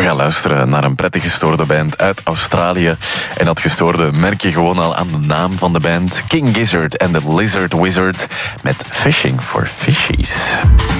gaan luisteren naar een prettig gestoorde band uit Australië. En dat gestoorde merk je gewoon al aan de naam van de band. King Gizzard and the Lizard Wizard met Fishing for Fishies.